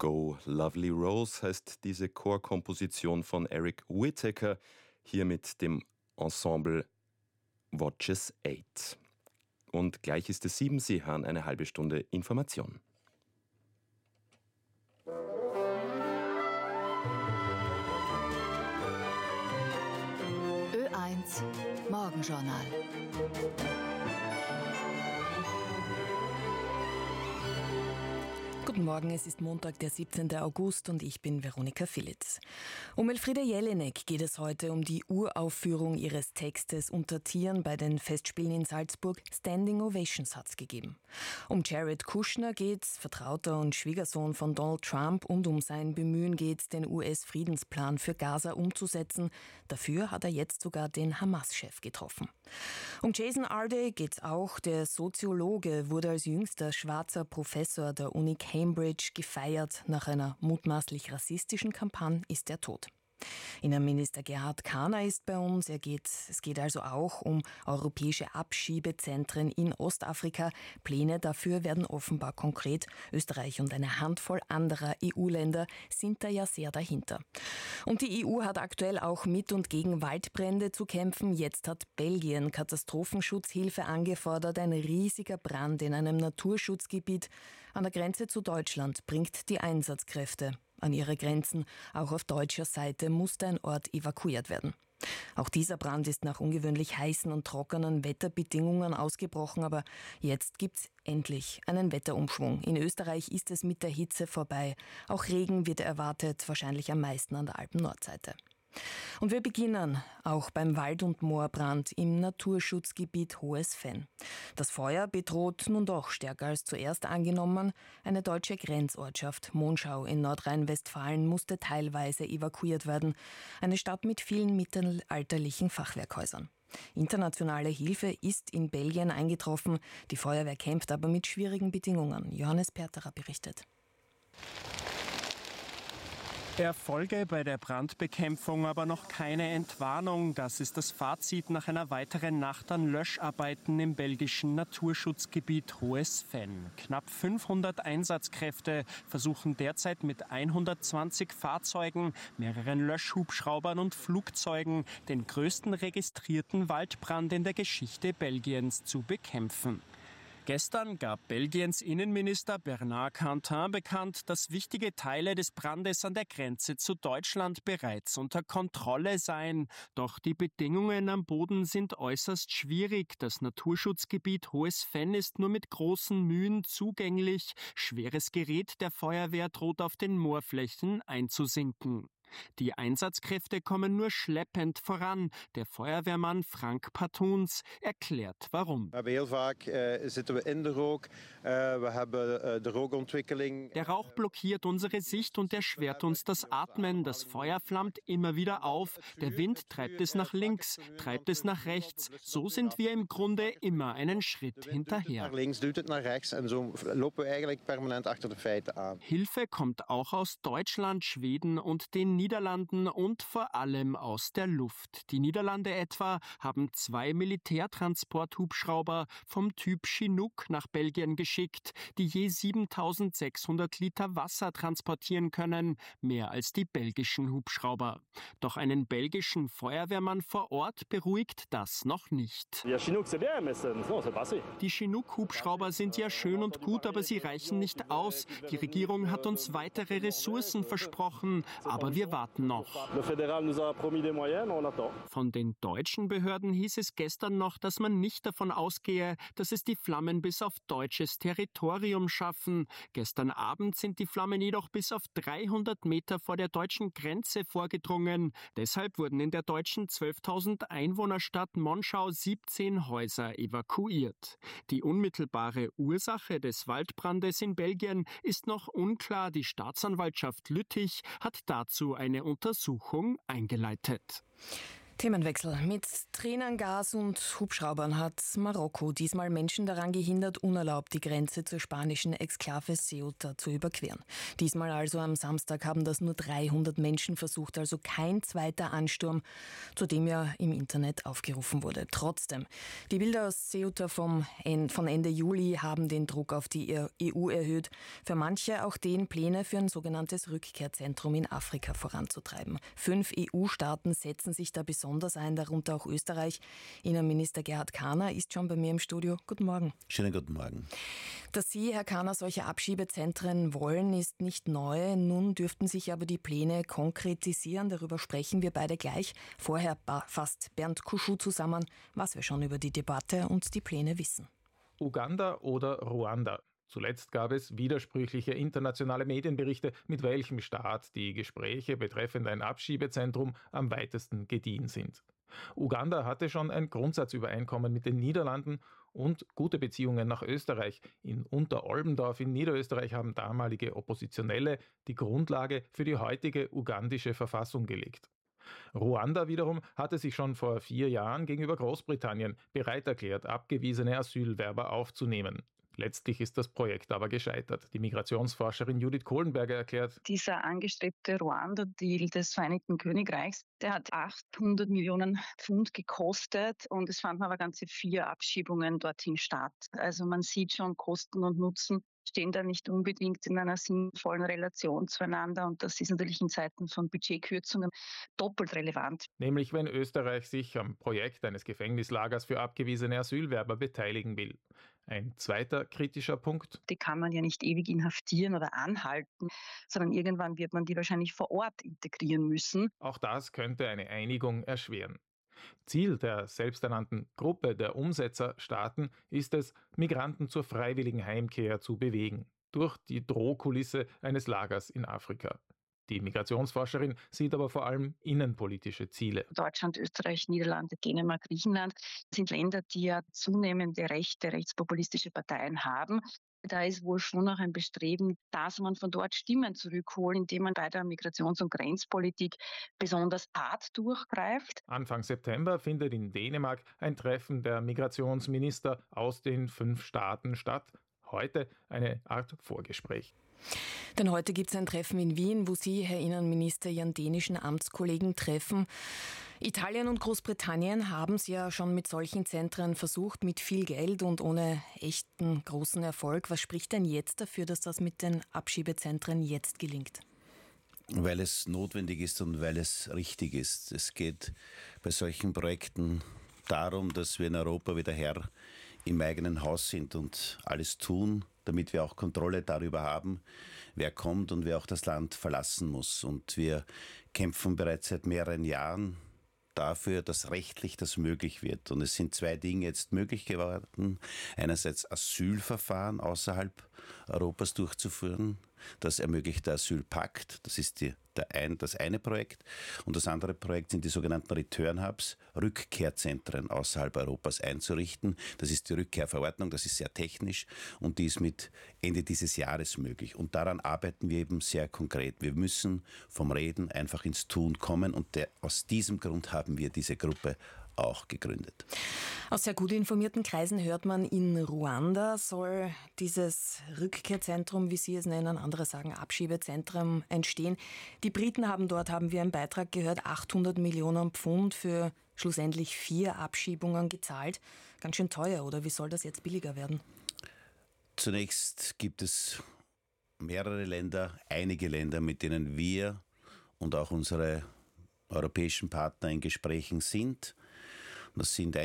Go Lovely Rose heißt diese Chorkomposition von Eric Whittaker, hier mit dem Ensemble Watches 8. Und gleich ist es 7, Sie hören eine halbe Stunde Information. Ö1 Morgenjournal. Guten Morgen, es ist Montag, der 17. August und ich bin Veronika Philitz. Um Elfriede Jelinek geht es heute um die Uraufführung ihres Textes Unter Tieren bei den Festspielen in Salzburg. Standing Ovations hat's gegeben. Um Jared Kushner geht's, Vertrauter und Schwiegersohn von Donald Trump, und um sein Bemühen geht's, den US-Friedensplan für Gaza umzusetzen. Dafür hat er jetzt sogar den Hamas-Chef getroffen. Um Jason Arde geht's auch. Der Soziologe wurde als jüngster schwarzer Professor der Uni Cambridge gefeiert. Nach einer mutmaßlich rassistischen Kampagne ist er tot. Innenminister Gerhard Kahner ist bei uns. Es geht also auch um europäische Abschiebezentren in Ostafrika. Pläne dafür werden offenbar konkret. Österreich und eine Handvoll anderer EU-Länder sind da ja sehr dahinter. Und die EU hat aktuell auch mit und gegen Waldbrände zu kämpfen. Jetzt hat Belgien Katastrophenschutzhilfe angefordert. Ein riesiger Brand in einem Naturschutzgebiet an der Grenze zu Deutschland bringt die Einsatzkräfte an ihre Grenzen. Auch auf deutscher Seite musste ein Ort evakuiert werden. Auch dieser Brand ist nach ungewöhnlich heißen und trockenen Wetterbedingungen ausgebrochen, aber jetzt gibt's endlich einen Wetterumschwung. In Österreich ist es mit der Hitze vorbei. Auch Regen wird erwartet, wahrscheinlich am meisten an der Alpen-Nordseite. Und wir beginnen auch beim Wald- und Moorbrand im Naturschutzgebiet Hohes Venn. Das Feuer bedroht nun doch stärker als zuerst angenommen. Eine deutsche Grenzortschaft, Monschau in Nordrhein-Westfalen, musste teilweise evakuiert werden. Eine Stadt mit vielen mittelalterlichen Fachwerkhäusern. Internationale Hilfe ist in Belgien eingetroffen. Die Feuerwehr kämpft aber mit schwierigen Bedingungen. Johannes Perterer berichtet. Erfolge bei der Brandbekämpfung, aber noch keine Entwarnung. Das ist das Fazit nach einer weiteren Nacht an Löscharbeiten im belgischen Naturschutzgebiet Hohes Venn. Knapp 500 Einsatzkräfte versuchen derzeit mit 120 Fahrzeugen, mehreren Löschhubschraubern und Flugzeugen den größten registrierten Waldbrand in der Geschichte Belgiens zu bekämpfen. Gestern gab Belgiens Innenminister Bernard Cantin bekannt, dass wichtige Teile des Brandes an der Grenze zu Deutschland bereits unter Kontrolle seien. Doch die Bedingungen am Boden sind äußerst schwierig. Das Naturschutzgebiet Hohes Venn ist nur mit großen Mühen zugänglich. Schweres Gerät der Feuerwehr droht auf den Moorflächen einzusinken. Die Einsatzkräfte kommen nur schleppend voran. Der Feuerwehrmann Frank Patuns erklärt, warum. Der Rauch blockiert unsere Sicht und erschwert uns das Atmen. Das Feuer flammt immer wieder auf. Der Wind treibt es nach links, treibt es nach rechts. So sind wir im Grunde immer einen Schritt hinterher. Hilfe kommt auch aus Deutschland, Schweden und den Niederlanden und vor allem aus der Luft. Die Niederlande etwa haben 2 Militärtransporthubschrauber vom Typ Chinook nach Belgien geschickt, die je 7600 Liter Wasser transportieren können, mehr als die belgischen Hubschrauber. Doch einen belgischen Feuerwehrmann vor Ort beruhigt das noch nicht. Die Chinook-Hubschrauber sind ja schön und gut, aber sie reichen nicht aus. Die Regierung hat uns weitere Ressourcen versprochen, aber wir warten noch. Von den deutschen Behörden hieß es gestern noch, dass man nicht davon ausgehe, dass es die Flammen bis auf deutsches Territorium schaffen. Gestern Abend sind die Flammen jedoch bis auf 300 Meter vor der deutschen Grenze vorgedrungen. Deshalb wurden in der deutschen 12.000 Einwohnerstadt Monschau 17 Häuser evakuiert. Die unmittelbare Ursache des Waldbrandes in Belgien ist noch unklar. Die Staatsanwaltschaft Lüttich hat dazu eine Untersuchung eingeleitet. Themenwechsel. Mit Tränengas und Hubschraubern hat Marokko diesmal Menschen daran gehindert, unerlaubt die Grenze zur spanischen Exklave Ceuta zu überqueren. Diesmal also am Samstag haben das nur 300 Menschen versucht, also kein zweiter Ansturm, zu dem ja im Internet aufgerufen wurde. Trotzdem, die Bilder aus Ceuta von Ende Juli haben den Druck auf die EU erhöht, für manche auch den, Pläne für ein sogenanntes Rückkehrzentrum in Afrika voranzutreiben. 5 EU-Staaten setzen sich da besonders ein, darunter auch Österreich. Innenminister Gerhard Kahner ist schon bei mir im Studio. Guten Morgen. Schönen guten Morgen. Dass Sie, Herr Kahner, solche Abschiebezentren wollen, ist nicht neu. Nun dürften sich aber die Pläne konkretisieren. Darüber sprechen wir beide gleich. Vorher fasst Bernd Kuschu zusammen, was wir schon über die Debatte und die Pläne wissen. Uganda oder Ruanda? Zuletzt gab es widersprüchliche internationale Medienberichte, mit welchem Staat die Gespräche betreffend ein Abschiebezentrum am weitesten gediehen sind. Uganda hatte schon ein Grundsatzübereinkommen mit den Niederlanden und gute Beziehungen nach Österreich. In Unterolbendorf in Niederösterreich haben damalige Oppositionelle die Grundlage für die heutige ugandische Verfassung gelegt. Ruanda wiederum hatte sich schon vor 4 Jahren gegenüber Großbritannien bereit erklärt, abgewiesene Asylwerber aufzunehmen. Letztlich ist das Projekt aber gescheitert. Die Migrationsforscherin Judith Kohlenberger erklärt: Dieser angestrebte Ruanda-Deal des Vereinigten Königreichs, der hat 800 Millionen Pfund gekostet und es fanden aber ganze 4 Abschiebungen dorthin statt. Also man sieht schon, Kosten und Nutzen stehen da nicht unbedingt in einer sinnvollen Relation zueinander und das ist natürlich in Zeiten von Budgetkürzungen doppelt relevant. Nämlich wenn Österreich sich am Projekt eines Gefängnislagers für abgewiesene Asylwerber beteiligen will. Ein zweiter kritischer Punkt: Die kann man ja nicht ewig inhaftieren oder anhalten, sondern irgendwann wird man die wahrscheinlich vor Ort integrieren müssen. Auch das könnte eine Einigung erschweren. Ziel der selbsternannten Gruppe der Umsetzerstaaten ist es, Migranten zur freiwilligen Heimkehr zu bewegen, durch die Drohkulisse eines Lagers in Afrika. Die Migrationsforscherin sieht aber vor allem innenpolitische Ziele. Deutschland, Österreich, Niederlande, Dänemark, Griechenland sind Länder, die ja zunehmende rechtspopulistische Parteien haben. Da ist wohl schon noch ein Bestreben, dass man von dort Stimmen zurückholt, indem man bei der Migrations- und Grenzpolitik besonders hart durchgreift. Anfang September findet in Dänemark ein Treffen der Migrationsminister aus den 5 Staaten statt. Heute eine Art Vorgespräch. Denn heute gibt es ein Treffen in Wien, wo Sie, Herr Innenminister, Ihren dänischen Amtskollegen treffen. Italien und Großbritannien haben es ja schon mit solchen Zentren versucht, mit viel Geld und ohne echten großen Erfolg. Was spricht denn jetzt dafür, dass das mit den Abschiebezentren jetzt gelingt? Weil es notwendig ist und weil es richtig ist. Es geht bei solchen Projekten darum, dass wir in Europa wieder Herr im eigenen Haus sind und alles tun, damit wir auch Kontrolle darüber haben, wer kommt und wer auch das Land verlassen muss. Und wir kämpfen bereits seit mehreren Jahren dafür, dass rechtlich das möglich wird. Und es sind 2 Dinge jetzt möglich geworden. Einerseits Asylverfahren außerhalb Europas durchzuführen. Das ermöglicht der Asylpakt. Das ist das eine Projekt. Und das andere Projekt sind die sogenannten Return Hubs, Rückkehrzentren außerhalb Europas einzurichten. Das ist die Rückkehrverordnung, das ist sehr technisch und die ist mit Ende dieses Jahres möglich. Und daran arbeiten wir eben sehr konkret. Wir müssen vom Reden einfach ins Tun kommen und aus diesem Grund haben wir diese Gruppe auch gegründet. Aus sehr gut informierten Kreisen hört man, in Ruanda soll dieses Rückkehrzentrum, wie Sie es nennen, andere sagen Abschiebezentrum, entstehen. Die Briten haben dort, haben wir im Beitrag gehört, 800 Millionen Pfund für schlussendlich 4 Abschiebungen gezahlt. Ganz schön teuer, oder wie soll das jetzt billiger werden? Zunächst gibt es mehrere Länder, einige Länder, mit denen wir und auch unsere europäischen Partner in Gesprächen sind. Das sind